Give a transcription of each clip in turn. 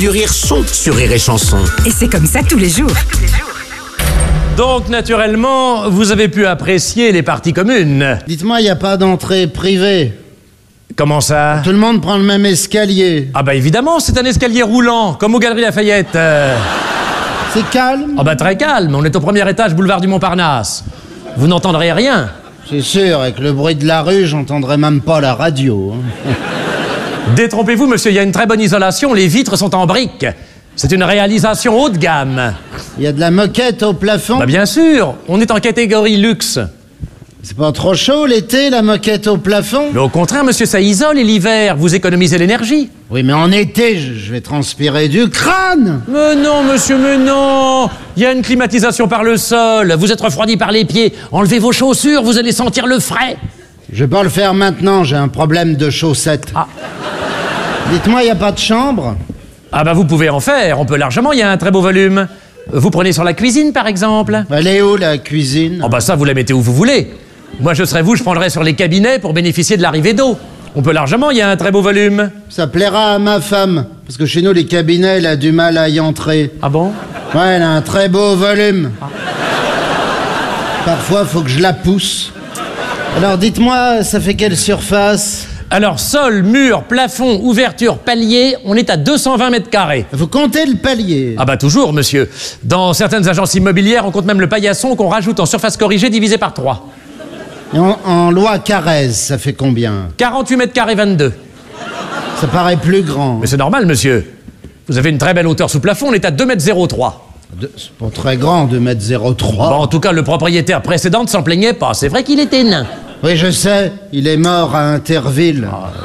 Du rire sont sur Rire et Chanson. Et c'est comme ça tous les jours. Donc, naturellement, vous avez pu apprécier les parties communes. Dites-moi, il n'y a pas d'entrée privée? Comment ça? Tout le monde prend le même escalier. Ah bah évidemment, c'est un escalier roulant, comme aux Galeries Lafayette. C'est calme? Ah bah très calme, on est au premier étage, boulevard du Montparnasse. Vous n'entendrez rien. C'est sûr, avec le bruit de la rue, j'entendrai même pas la radio. Détrompez-vous, monsieur, il y a une très bonne isolation, les vitres sont en briques. C'est une réalisation haut de gamme. Il y a de la moquette au plafond? Bah bien sûr, on est en catégorie luxe. C'est pas trop chaud l'été, la moquette au plafond? Mais au contraire, monsieur, ça isole et l'hiver, vous économisez l'énergie. Oui, mais en été, je vais transpirer du crâne! Mais non, monsieur, mais non! Il y a une climatisation par le sol, vous êtes refroidi par les pieds. Enlevez vos chaussures, vous allez sentir le frais. Je vais pas le faire maintenant, j'ai un problème de chaussettes. Ah. Dites-moi, il n'y a pas de chambre? Ah bah vous pouvez en faire, on peut largement, il y a un très beau volume. Vous prenez sur la cuisine, par exemple? Elle est où, la cuisine? Oh bah ça, vous la mettez où vous voulez. Moi, je serais vous, je prendrais sur les cabinets pour bénéficier de l'arrivée d'eau. On peut largement, il y a un très beau volume. Ça plaira à ma femme, parce que chez nous, les cabinets, elle a du mal à y entrer. Ah bon? Ouais, elle a un très beau volume. Parfois, faut que je la pousse. Alors, dites-moi, ça fait quelle surface? Alors, sol, mur, plafond, ouverture, palier, on est à 220 mètres carrés. Vous comptez le palier? Ah bah toujours, monsieur. Dans certaines agences immobilières, on compte même le paillasson qu'on rajoute en surface corrigée divisé par 3. Et en loi Carrez, ça fait combien? 48 mètres carrés 22. Ça paraît plus grand. Mais c'est normal, monsieur. Vous avez une très belle hauteur sous plafond, on est à 2,03 m. C'est pas très grand, 2,03 m. Bon, en tout cas, le propriétaire précédent ne s'en plaignait pas. C'est vrai qu'il était nain. Oui, je sais, il est mort à Interville.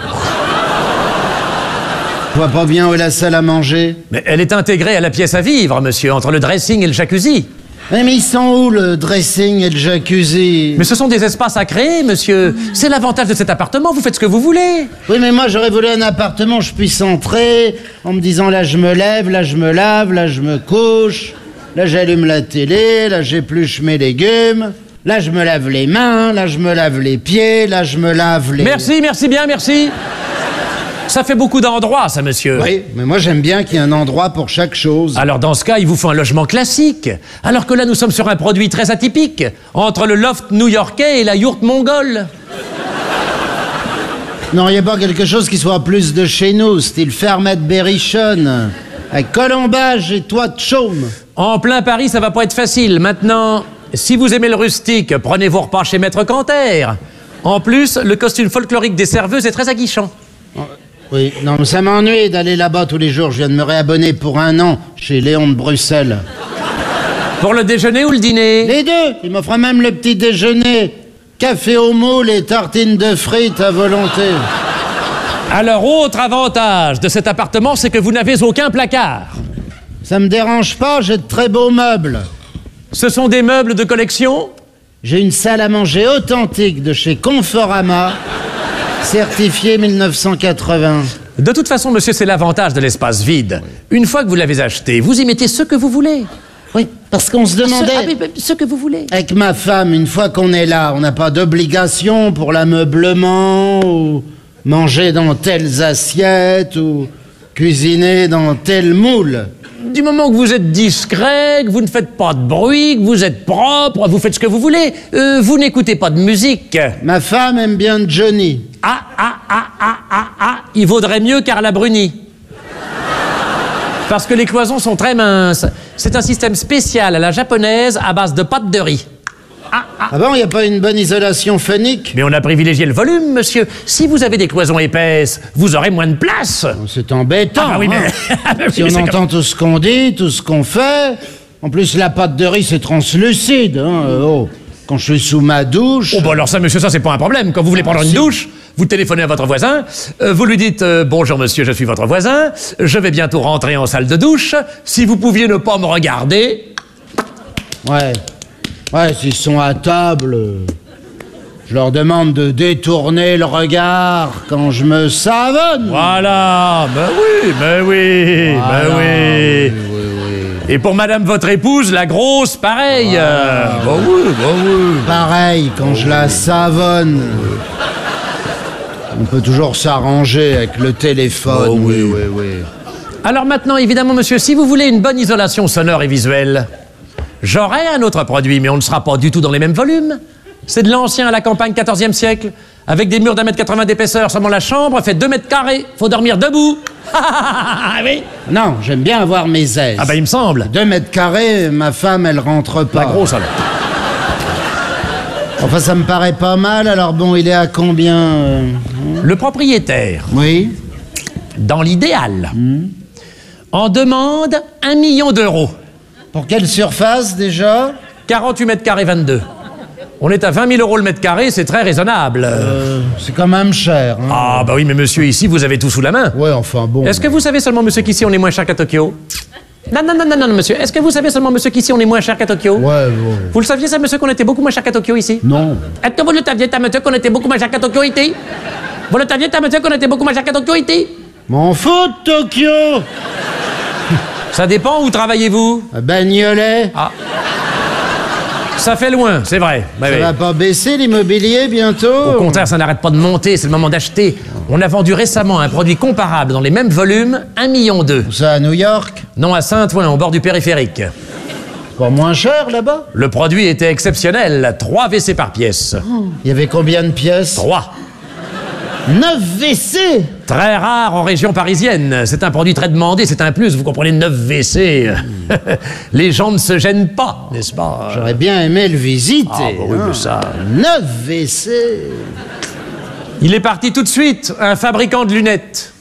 Je vois pas bien où est la salle à manger. Mais elle est intégrée à la pièce à vivre, monsieur, entre le dressing et le jacuzzi. Mais ils sont où, le dressing et le jacuzzi? Mais ce sont des espaces à créer, monsieur. C'est l'avantage de cet appartement, vous faites ce que vous voulez. Oui, mais moi, j'aurais voulu un appartement où je puisse entrer en me disant, là, je me lève, là, je me lave, là, je me couche, là, j'allume la télé, là, j'épluche mes légumes, là, je me lave les mains, là, je me lave les pieds, là, je me lave les... Merci, merci bien, merci. Ça fait beaucoup d'endroits, ça, monsieur. Oui, mais moi, j'aime bien qu'il y ait un endroit pour chaque chose. Alors, dans ce cas, il vous faut un logement classique. Alors que là, nous sommes sur un produit très atypique. Entre le loft new-yorkais et la yourte mongole. Non, il n'y a pas quelque chose qui soit plus de chez nous, style fermette berrichonne, avec colombage et toit de chaume. En plein Paris, ça va pas être facile. Maintenant, si vous aimez le rustique, prenez vos repas chez Maître Canter. En plus, le costume folklorique des serveuses est très aguichant. Oui, non, mais ça m'ennuie d'aller là-bas tous les jours. Je viens de me réabonner pour 1 an chez Léon de Bruxelles. Pour le déjeuner ou le dîner? Les deux. Il m'offre même le petit déjeuner. Café au moule et tartines de frites à volonté. Alors, autre avantage de cet appartement, c'est que vous n'avez aucun placard. Ça me dérange pas, j'ai de très beaux meubles. Ce sont des meubles de collection? J'ai une salle à manger authentique de chez Conforama, certifiée 1980. De toute façon, monsieur, c'est l'avantage de l'espace vide. Une fois que vous l'avez acheté, vous y mettez ce que vous voulez. Oui, parce qu'on se demandait... Ce que vous voulez. Avec ma femme, une fois qu'on est là, on n'a pas d'obligation pour l'ameublement, ou manger dans telles assiettes, ou cuisiner dans tel moule. Du moment que vous êtes discret, que vous ne faites pas de bruit, que vous êtes propre, vous faites ce que vous voulez. Vous n'écoutez pas de musique. Ma femme aime bien Johnny. Il vaudrait mieux Carla Bruni. Parce que les cloisons sont très minces. C'est un système spécial à la japonaise à base de pâte de riz. Ah bon, il n'y a pas une bonne isolation phonique? Mais on a privilégié le volume, monsieur. Si vous avez des cloisons épaisses, vous aurez moins de place. C'est embêtant. Ah bah oui, mais... Si on entend tout ce qu'on dit, tout ce qu'on fait... En plus, la pâte de riz, c'est translucide. Quand je suis sous ma douche... Oh bah alors ça, monsieur, ça c'est pas un problème. Quand vous voulez prendre une douche, vous téléphonez à votre voisin, vous lui dites « Bonjour monsieur, je suis votre voisin, je vais bientôt rentrer en salle de douche. Si vous pouviez ne pas me regarder... » Ouais, s'ils sont à table, je leur demande de détourner le regard quand je me savonne. Voilà, ben oui. Et pour madame votre épouse, la grosse, pareil. Bah oui. Pareil, quand je la savonne. On peut toujours s'arranger avec le téléphone. Oh oui. Alors maintenant, évidemment, monsieur, si vous voulez une bonne isolation sonore et visuelle, j'aurai un autre produit, mais on ne sera pas du tout dans les mêmes volumes. C'est de l'ancien à la campagne 14e siècle, avec des murs d'1,80 m d'épaisseur. Seulement la chambre fait 2 mètres carrés. Faut dormir debout. Oui. Non, j'aime bien avoir mes aises. Ah bah il me semble. 2 mètres carrés, ma femme, elle rentre pas. La grosse alors. Enfin, ça me paraît pas mal, alors bon, il est à combien Le propriétaire, Oui. dans l'idéal, en demande 1 million d'euros. Pour quelle surface, déjà 48 mètres carrés 22. On est à 20 000 euros le mètre carré, c'est très raisonnable. C'est quand même cher, hein. Ah bah oui, mais monsieur, ici, vous avez tout sous la main. Ouais, enfin, bon. Est-ce que vous savez seulement, monsieur, qu'ici, on est moins cher qu'à Tokyo? Non, monsieur. Est-ce que vous savez seulement, monsieur, qu'ici, on est moins cher qu'à Tokyo? Ouais, bon. Vous le saviez, ça, monsieur, qu'on était beaucoup moins cher qu'à Tokyo, ici? Non. Est-ce que vous le saviez, ça, monsieur, qu'on était beaucoup moins cher qu'à Tokyo, ici? Vous le saviez, ça, monsieur, qu'on était beaucoup moins cher qu'à Tokyo, ici? M'en fous de Tokyo. Ça dépend, où travaillez-vous? À Bagnolet. Ah. Ça fait loin, c'est vrai. Bah, Ça oui. va pas baisser l'immobilier bientôt? Au contraire, ça n'arrête pas de monter, c'est le moment d'acheter. On a vendu récemment un produit comparable dans les mêmes volumes, 1,2 million. Ça, à New York? Non, à Saint-Ouen, au bord du périphérique. Pas moins cher, là-bas? Le produit était exceptionnel, 3 WC par pièce. Il y avait combien de pièces? 3. 9 WC. Très rare en région parisienne. C'est un produit très demandé, c'est un plus, vous comprenez, 9 WC. Les gens ne se gênent pas, n'est-ce pas? J'aurais bien aimé le visiter. Ah, bah oui, mais ça... 9 WC. Il est parti tout de suite, un fabricant de lunettes.